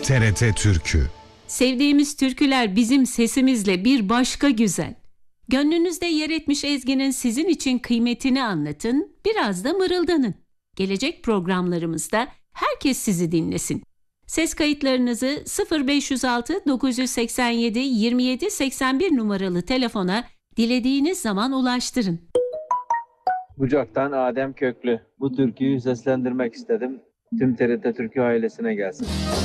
TRT Türkü. Sevdiğimiz türküler bizim sesimizle bir başka güzel. Gönlünüzde yer etmiş ezginin sizin için kıymetini anlatın, biraz da mırıldanın. Gelecek programlarımızda herkes sizi dinlesin. Ses kayıtlarınızı 0506 987 27 81 numaralı telefona dilediğiniz zaman ulaştırın. Bucak'tan Adem Köklü. Bu türküyü seslendirmek istedim. Tüm TRT Türkü ailesine gelsin.